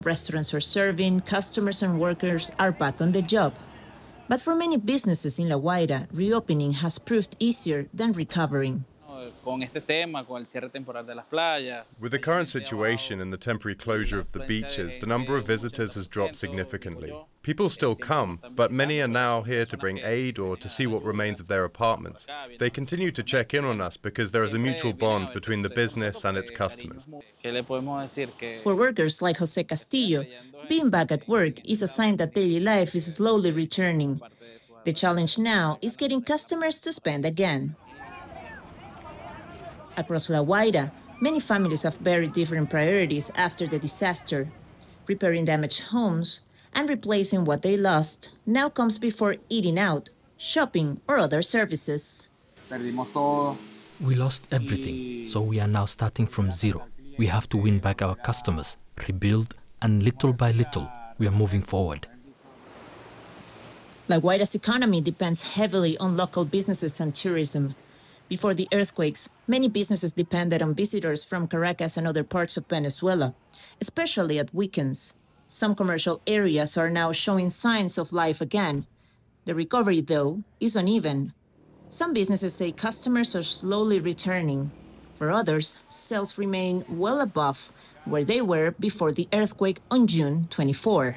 Restaurants are serving, customers and workers are back on the job. But for many businesses in La Guaira, reopening has proved easier than recovering. With the current situation and the temporary closure of the beaches, the number of visitors has dropped significantly. People still come, but many are now here to bring aid or to see what remains of their apartments. They continue to check in on us because there is a mutual bond between the business and its customers. For workers like Jose Castillo, being back at work is a sign that daily life is slowly returning. The challenge now is getting customers to spend again. Across La Guaira, many families have very different priorities after the disaster. Repairing damaged homes and replacing what they lost now comes before eating out, shopping, or other services. We lost everything, so we are now starting from zero. We have to win back our customers, rebuild, and little by little, we are moving forward. La Guaira's economy depends heavily on local businesses and tourism. Before the earthquakes, many businesses depended on visitors from Caracas and other parts of Venezuela, especially at weekends. Some commercial areas are now showing signs of life again. The recovery, though, is uneven. Some businesses say customers are slowly returning. For others, sales remain well above where they were before the earthquake on June 24.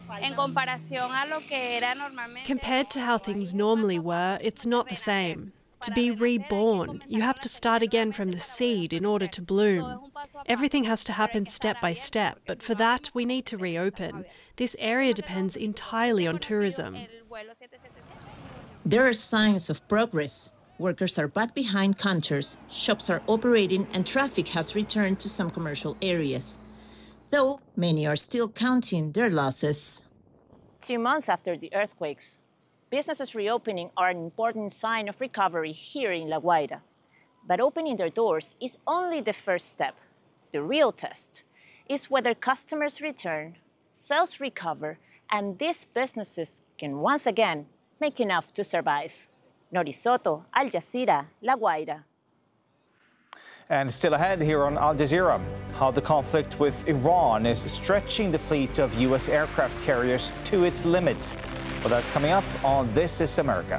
Compared to how things normally were, it's not the same. To be reborn, you have to start again from the seed in order to bloom. Everything has to happen step by step, but for that we need to reopen. This area depends entirely on tourism. There are signs of progress. Workers are back behind counters, shops are operating, and traffic has returned to some commercial areas. Though many are still counting their losses. 2 months after the earthquakes, businesses reopening are an important sign of recovery here in La Guaira. But opening their doors is only the first step. The real test is whether customers return, sales recover, and these businesses can once again make enough to survive. Nori Soto, Al Jazeera, La Guaira. And still ahead here on Al Jazeera, how the conflict with Iran is stretching the fleet of U.S. aircraft carriers to its limits. Well, that's coming up on This is America.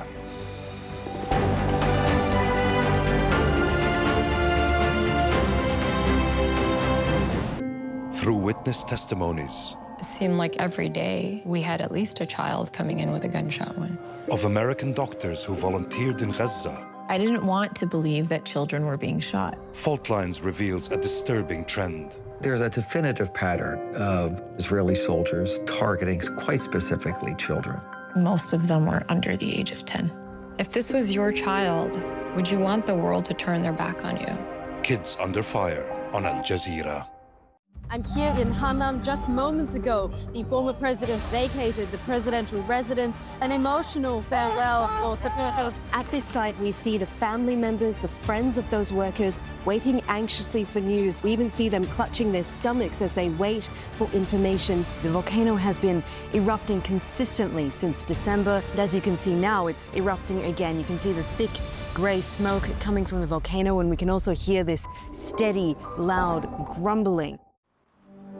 Through witness testimonies. It seemed like every day we had at least a child coming in with a gunshot wound. Of American doctors who volunteered in Gaza. I didn't want to believe that children were being shot. Fault Lines reveals a disturbing trend. There's a definitive pattern of Israeli soldiers targeting quite specifically children. Most of them were under the age of 10. If this was your child, would you want the world to turn their back on you? Kids Under Fire on Al Jazeera. I'm here in Hanam. Just moments ago, the former president vacated the presidential residence, an emotional farewell for supporters. At this site, we see the family members, the friends of those workers, waiting anxiously for news. We even see them clutching their stomachs as they wait for information. The volcano has been erupting consistently since December. And as you can see now, it's erupting again. You can see the thick grey smoke coming from the volcano, and we can also hear this steady, loud grumbling.